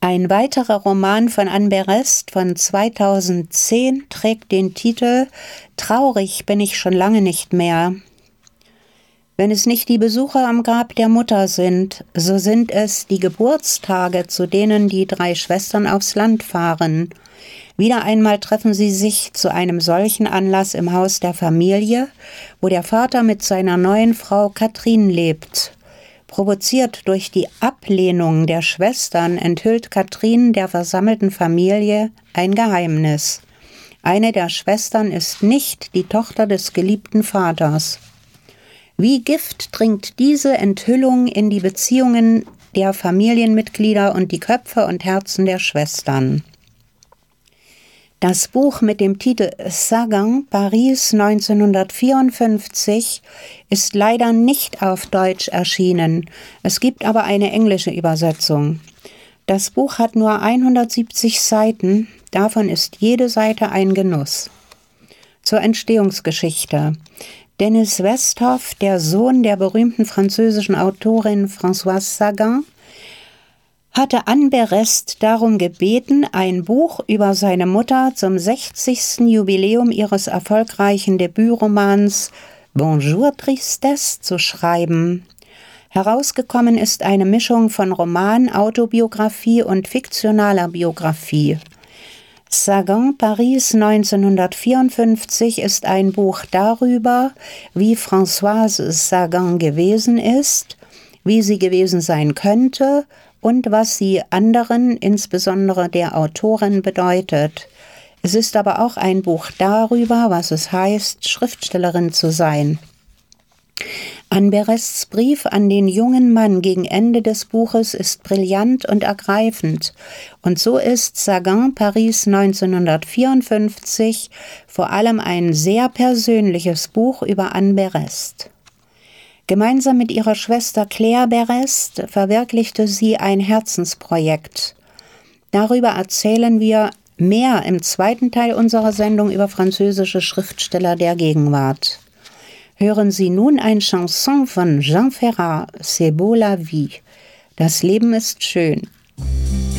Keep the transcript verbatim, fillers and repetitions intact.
Ein weiterer Roman von Anne Berest von zweitausendzehn trägt den Titel »Traurig bin ich schon lange nicht mehr«. Wenn es nicht die Besuche am Grab der Mutter sind, so sind es die Geburtstage, zu denen die drei Schwestern aufs Land fahren. Wieder einmal treffen sie sich zu einem solchen Anlass im Haus der Familie, wo der Vater mit seiner neuen Frau Katrin lebt. Provoziert durch die Ablehnung der Schwestern enthüllt Katrin der versammelten Familie ein Geheimnis. Eine der Schwestern ist nicht die Tochter des geliebten Vaters. Wie Gift dringt diese Enthüllung in die Beziehungen der Familienmitglieder und die Köpfe und Herzen der Schwestern. Das Buch mit dem Titel Sagan, Paris neunzehnhundertvierundfünfzig ist leider nicht auf Deutsch erschienen. Es gibt aber eine englische Übersetzung. Das Buch hat nur hundertsiebzig Seiten, davon ist jede Seite ein Genuss. Zur Entstehungsgeschichte. Denis Westhoff, der Sohn der berühmten französischen Autorin Françoise Sagan, hatte Anne Berest darum gebeten, ein Buch über seine Mutter zum sechzigsten Jubiläum ihres erfolgreichen Debütromans Bonjour Tristesse zu schreiben. Herausgekommen ist eine Mischung von Roman, Autobiografie und fiktionaler Biografie. Sagan, Paris neunzehnhundertvierundfünfzig ist ein Buch darüber, wie Françoise Sagan gewesen ist, wie sie gewesen sein könnte und was sie anderen, insbesondere der Autorin, bedeutet. Es ist aber auch ein Buch darüber, was es heißt, Schriftstellerin zu sein. Anne Berests Brief an den jungen Mann gegen Ende des Buches ist brillant und ergreifend. Und so ist Sagan, Paris neunzehnhundertvierundfünfzig vor allem ein sehr persönliches Buch über Anne Berest. Gemeinsam mit ihrer Schwester Claire Berest verwirklichte sie ein Herzensprojekt. Darüber erzählen wir mehr im zweiten Teil unserer Sendung über französische Schriftsteller der Gegenwart. Hören Sie nun ein Chanson von Jean Ferrat, C'est beau la vie. Das Leben ist schön.